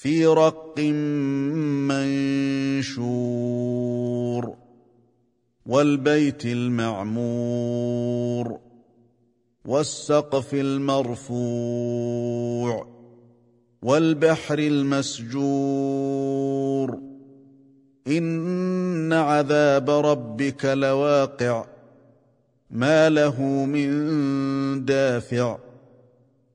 في رق منشور والبيت المعمور والسقف المرفوع والبحر المسجور إن عذاب ربك لواقع ما له من دافع